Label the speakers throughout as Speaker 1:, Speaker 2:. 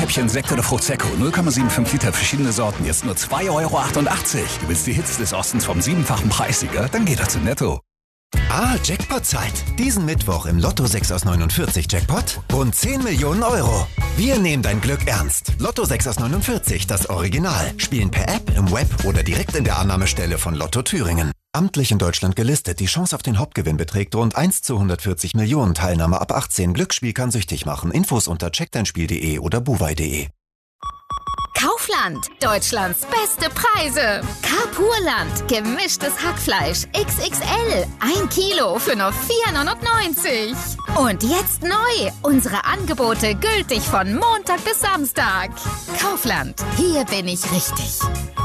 Speaker 1: Schnäppchen Sekt oder Prosecco. 0,75 Liter, verschiedene Sorten. Jetzt nur 2,88 €. Du willst die Hits des Ostens vom 7-fachen Preissieger? Dann geh doch zu Netto.
Speaker 2: Jackpot-Zeit. Diesen Mittwoch im Lotto 6 aus 49 Jackpot rund 10 Millionen €. Wir nehmen dein Glück ernst. Lotto 6 aus 49, das Original. Spielen per App, im Web oder direkt in der Annahmestelle von Lotto Thüringen. Amtlich in Deutschland gelistet. Die Chance auf den Hauptgewinn beträgt rund 1 zu 140 Millionen. Teilnahme ab 18. Glücksspiel kann süchtig machen. Infos unter checkdeinspiel.de oder buwei.de.
Speaker 3: Kaufland, Deutschlands beste Preise. Carpurland, gemischtes Hackfleisch, XXL, 1 Kilo für nur 4,99 €. Und jetzt neu, unsere Angebote gültig von Montag bis Samstag. Kaufland, hier bin ich richtig.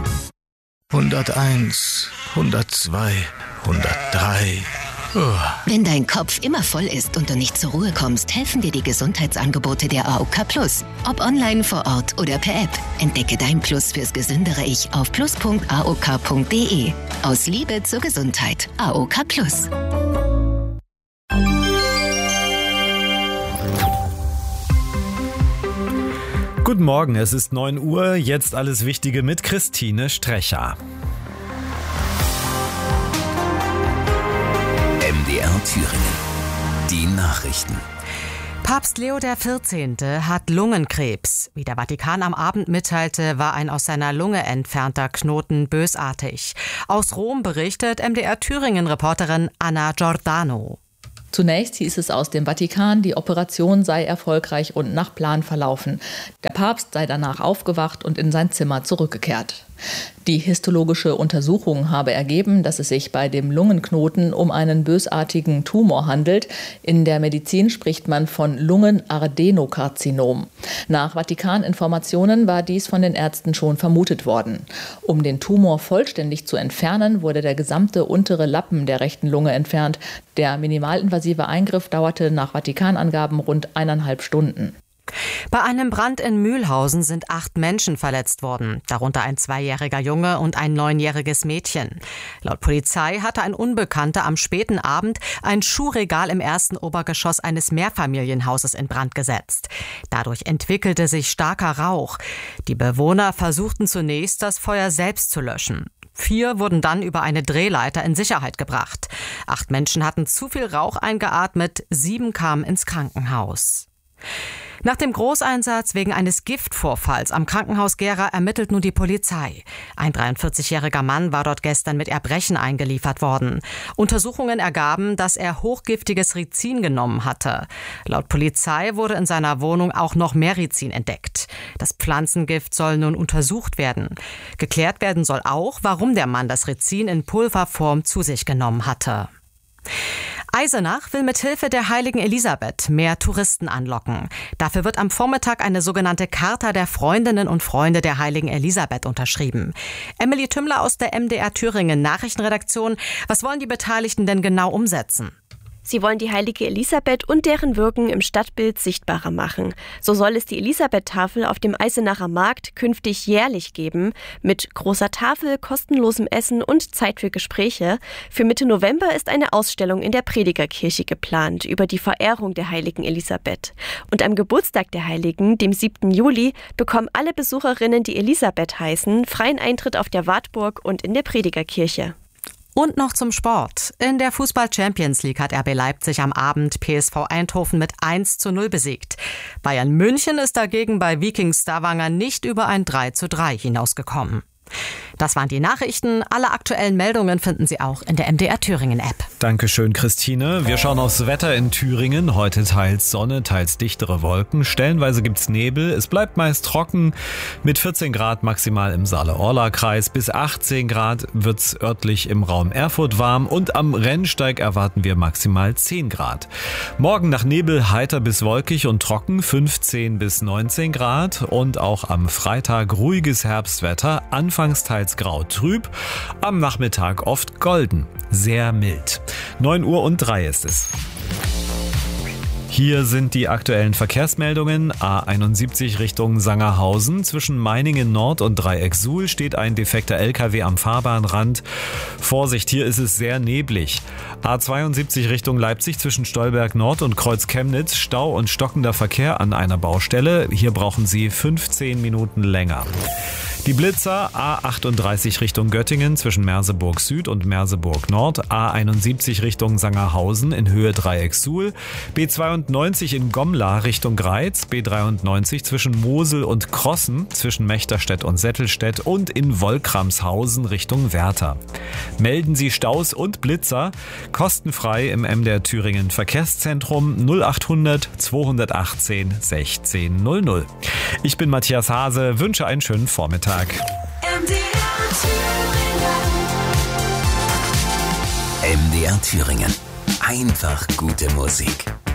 Speaker 4: 101, 102, 103...
Speaker 5: Wenn dein Kopf immer voll ist und du nicht zur Ruhe kommst, helfen dir die Gesundheitsangebote der AOK Plus. Ob online, vor Ort oder per App. Entdecke dein Plus fürs gesündere Ich auf plus.aok.de. Aus Liebe zur Gesundheit. AOK Plus.
Speaker 6: Guten Morgen, es ist 9 Uhr. Jetzt alles Wichtige mit Christine Strecher.
Speaker 1: MDR Thüringen. Die Nachrichten.
Speaker 7: Papst Leo XIV. Hat Lungenkrebs. Wie der Vatikan am Abend mitteilte, war ein aus seiner Lunge entfernter Knoten bösartig. Aus Rom berichtet MDR Thüringen-Reporterin Anna Giordano.
Speaker 8: Zunächst hieß es aus dem Vatikan, die Operation sei erfolgreich und nach Plan verlaufen. Der Papst sei danach aufgewacht und in sein Zimmer zurückgekehrt. Die histologische Untersuchung habe ergeben, dass es sich bei dem Lungenknoten um einen bösartigen Tumor handelt. In der Medizin spricht man von Lungenadenokarzinom. Nach Vatikaninformationen war dies von den Ärzten schon vermutet worden. Um den Tumor vollständig zu entfernen, wurde der gesamte untere Lappen der rechten Lunge entfernt. Der minimalinvasive Eingriff dauerte nach Vatikanangaben rund 1,5 Stunden.
Speaker 7: Bei einem Brand in Mühlhausen sind 8 Menschen verletzt worden, darunter ein 2-jähriger Junge und ein 9-jähriges Mädchen. Laut Polizei hatte ein Unbekannter am späten Abend ein Schuhregal im ersten Obergeschoss eines Mehrfamilienhauses in Brand gesetzt. Dadurch entwickelte sich starker Rauch. Die Bewohner versuchten zunächst, das Feuer selbst zu löschen. 4 wurden dann über eine Drehleiter in Sicherheit gebracht. 8 Menschen hatten zu viel Rauch eingeatmet, 7 kamen ins Krankenhaus. Nach dem Großeinsatz wegen eines Giftvorfalls am Krankenhaus Gera ermittelt nun die Polizei. Ein 43-jähriger Mann war dort gestern mit Erbrechen eingeliefert worden. Untersuchungen ergaben, dass er hochgiftiges Rizin genommen hatte. Laut Polizei wurde in seiner Wohnung auch noch mehr Rizin entdeckt. Das Pflanzengift soll nun untersucht werden. Geklärt werden soll auch, warum der Mann das Rizin in Pulverform zu sich genommen hatte. Eisenach will mit Hilfe der Heiligen Elisabeth mehr Touristen anlocken. Dafür wird am Vormittag eine sogenannte Charta der Freundinnen und Freunde der Heiligen Elisabeth unterschrieben. Emily Tümmler aus der MDR Thüringen Nachrichtenredaktion. Was wollen die Beteiligten denn genau umsetzen?
Speaker 9: Sie wollen die heilige Elisabeth und deren Wirken im Stadtbild sichtbarer machen. So soll es die Elisabeth-Tafel auf dem Eisenacher Markt künftig jährlich geben, mit großer Tafel, kostenlosem Essen und Zeit für Gespräche. Für Mitte November ist eine Ausstellung in der Predigerkirche geplant über die Verehrung der heiligen Elisabeth. Und am Geburtstag der Heiligen, dem 7. Juli, bekommen alle Besucherinnen, die Elisabeth heißen, freien Eintritt auf der Wartburg und in der Predigerkirche.
Speaker 7: Und noch zum Sport. In der Fußball-Champions League hat RB Leipzig am Abend PSV Eindhoven mit 1:0 besiegt. Bayern München ist dagegen bei Viking Stavanger nicht über ein 3:3 hinausgekommen. Das waren die Nachrichten. Alle aktuellen Meldungen finden Sie auch in der MDR Thüringen App.
Speaker 6: Dankeschön, Christine. Wir schauen aufs Wetter in Thüringen. Heute teils Sonne, teils dichtere Wolken. Stellenweise gibt's Nebel. Es bleibt meist trocken. Mit 14 Grad maximal im Saale-Orla-Kreis. Bis 18 Grad wird's örtlich im Raum Erfurt warm. Und am Rennsteig erwarten wir maximal 10 Grad. Morgen nach Nebel heiter bis wolkig und trocken. 15 bis 19 Grad. Und auch am Freitag ruhiges Herbstwetter. Anfangs teils grau trüb, am Nachmittag oft golden, sehr mild. 9:03 Uhr ist es. Hier sind die aktuellen Verkehrsmeldungen. A71 Richtung Sangerhausen. Zwischen Meiningen Nord und Dreieck Suhl steht ein defekter LKW am Fahrbahnrand. Vorsicht, hier ist es sehr neblig. A72 Richtung Leipzig zwischen Stolberg Nord und Kreuz Chemnitz. Stau und stockender Verkehr an einer Baustelle. Hier brauchen Sie 15 Minuten länger. Die Blitzer A38 Richtung Göttingen zwischen Merseburg Süd und Merseburg Nord, A71 Richtung Sangerhausen in Höhe Dreieck Suhl, B92 in Gomla Richtung Greiz, B93 zwischen Mosel und Krossen zwischen Mechterstedt und Settelstedt und in Wolkramshausen Richtung Werther. Melden Sie Staus und Blitzer kostenfrei im MDR Thüringen Verkehrszentrum 0800 218 1600. Ich bin Matthias Hase, wünsche einen schönen Vormittag.
Speaker 10: MDR Thüringen. Einfach gute Musik.